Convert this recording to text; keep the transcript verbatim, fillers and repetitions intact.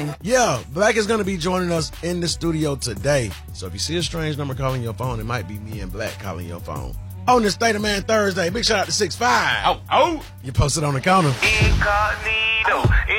thing. Yeah, Black is going to be joining us in the studio today. So if you see a strange number calling your phone, it might be me and Black calling your phone. On this State of Man Thursday, big shout out to six five. Oh, oh. You posted on the counter. Incognito.